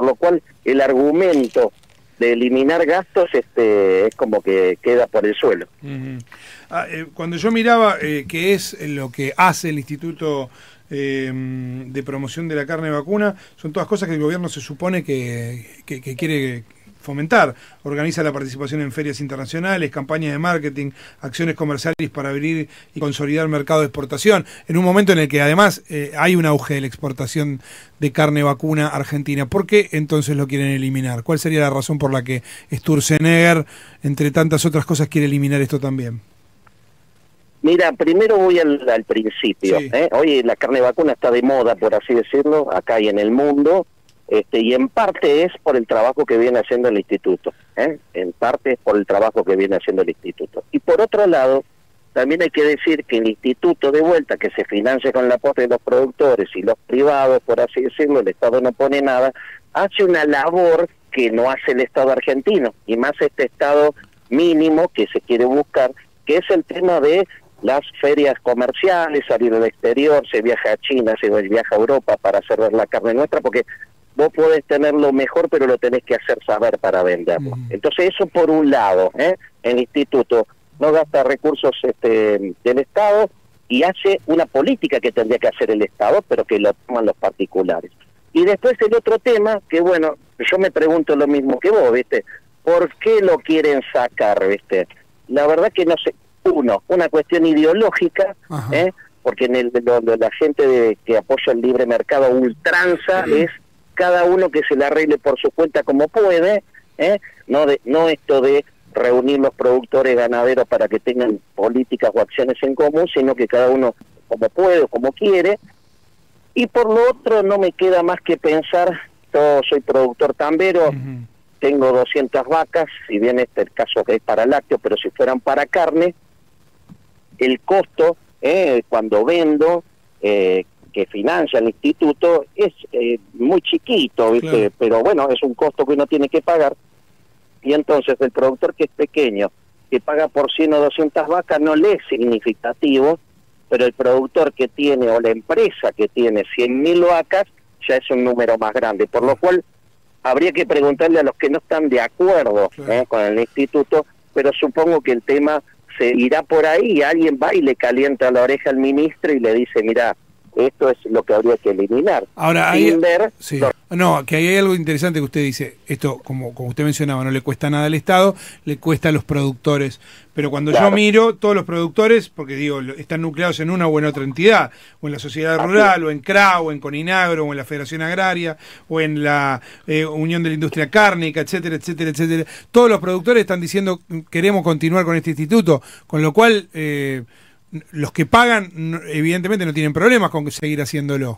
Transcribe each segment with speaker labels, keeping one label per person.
Speaker 1: lo cual el argumento de eliminar gastos es como que queda por el suelo.
Speaker 2: Cuando yo miraba qué es lo que hace el Instituto de Promoción de la Carne Vacuna, son todas cosas que el gobierno se supone que quiere fomentar. Organiza la participación en ferias internacionales, campañas de marketing, acciones comerciales para abrir y consolidar el mercado de exportación, en un momento en el que además hay un auge de la exportación de carne vacuna argentina. ¿Por qué entonces lo quieren eliminar? ¿Cuál sería la razón por la que Sturzenegger, entre tantas otras cosas, quiere eliminar esto también?
Speaker 1: Mira, primero voy al principio.
Speaker 2: Sí.
Speaker 1: Hoy la carne vacuna está de moda, por así decirlo, acá y en el mundo. Y en parte es por el trabajo que viene haciendo el instituto, en parte es por el trabajo que viene haciendo el instituto. Y por otro lado, también hay que decir que el instituto, de vuelta, que se financia con el aporte de los productores y los privados, por así decirlo, el Estado no pone nada, hace una labor que no hace el Estado argentino, y más este Estado mínimo que se quiere buscar, que es el tema de las ferias comerciales, salir al exterior, se viaja a China, se viaja a Europa para hacer ver la carne nuestra, porque vos podés tener lo mejor, pero lo tenés que hacer saber para venderlo. Entonces eso por un lado, el instituto no gasta recursos del Estado y hace una política que tendría que hacer el Estado, pero que lo toman los particulares. Y después el otro tema, que bueno, yo me pregunto lo mismo que vos, ¿viste? ¿Por qué lo quieren sacar, viste? La verdad que no sé, una cuestión ideológica, porque donde la gente que apoya el libre mercado ultranza es cada uno que se la arregle por su cuenta como puede, no esto de reunir los productores ganaderos para que tengan políticas o acciones en común, sino que cada uno como puede o como quiere. Y por lo otro no me queda más que pensar, yo soy productor tambero, tengo 200 vacas, si bien este es el caso que es para lácteos, pero si fueran para carne, el costo cuando vendo, que financia el instituto, es muy chiquito, ¿viste? Claro. Pero bueno, es un costo que uno tiene que pagar, y entonces el productor que es pequeño, que paga por 100 o 200 vacas, no le es significativo, pero el productor que tiene, o la empresa que tiene 100.000 vacas, ya es un número más grande, por lo cual habría que preguntarle a los que no están de acuerdo, claro, con el instituto, pero supongo que el tema se irá por ahí, y alguien va y le calienta la oreja al ministro y le dice, mira, esto es lo que habría que eliminar.
Speaker 2: Ahora, no, que hay algo interesante que usted dice, esto, como usted mencionaba, no le cuesta nada al Estado, le cuesta a los productores, pero cuando yo miro, todos los productores, porque digo, están nucleados en una o en otra entidad, o en la sociedad rural, o en CRA, o en Coninagro, o en la Federación Agraria, o en la Unión de la Industria Cárnica, etcétera, etcétera, etcétera. Todos los productores están diciendo, queremos continuar con este instituto, con lo cual los que pagan evidentemente no tienen problemas con seguir haciéndolo.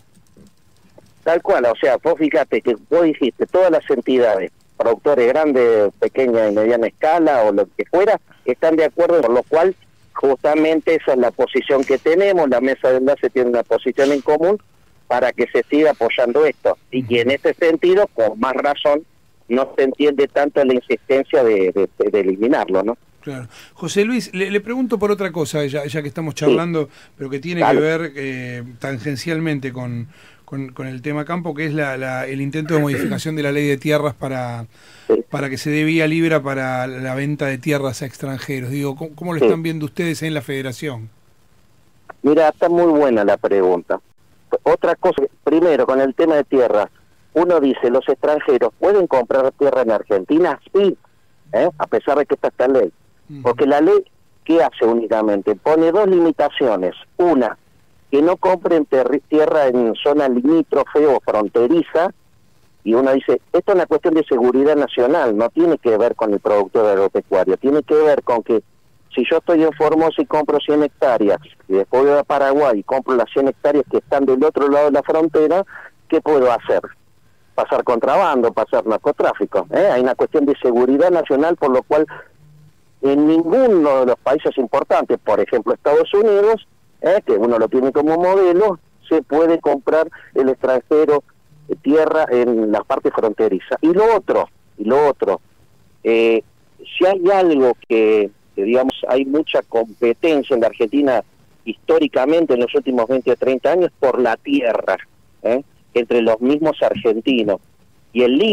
Speaker 1: Tal cual, o sea, vos fíjate que vos dijiste, todas las entidades, productores grandes, pequeña y mediana escala o lo que fuera, están de acuerdo, por lo cual justamente esa es la posición que tenemos, la mesa de enlace tiene una posición en común para que se siga apoyando esto, y que en ese sentido, con más razón, no se entiende tanto la insistencia de eliminarlo, ¿no?
Speaker 2: Claro. José Luis, le pregunto por otra cosa, ya que estamos charlando, pero que tiene que ver tangencialmente con el tema campo, que es el intento de modificación de la ley de tierras para que se dé vía libre para la venta de tierras a extranjeros. Digo, ¿cómo lo están viendo ustedes en la Federación?
Speaker 1: Mira, está muy buena la pregunta. Otra cosa, primero, con el tema de tierras, uno dice, ¿los extranjeros pueden comprar tierra en Argentina? Sí, a pesar de que está ley. Porque la ley, ¿qué hace únicamente? Pone dos limitaciones. Una, que no compren tierra en zona limítrofe o fronteriza, y uno dice, esto es una cuestión de seguridad nacional, no tiene que ver con el productor agropecuario, tiene que ver con que si yo estoy en Formosa y compro 100 hectáreas, y después voy a Paraguay y compro las 100 hectáreas que están del otro lado de la frontera, ¿qué puedo hacer? Pasar contrabando, pasar narcotráfico. Hay una cuestión de seguridad nacional, por lo cual en ninguno de los países importantes, por ejemplo Estados Unidos, que uno lo tiene como modelo, se puede comprar el extranjero tierra en la parte fronteriza. Y lo otro, si hay algo que digamos, hay mucha competencia en la Argentina históricamente en los últimos 20 o 30 años por la tierra, entre los mismos argentinos. Y el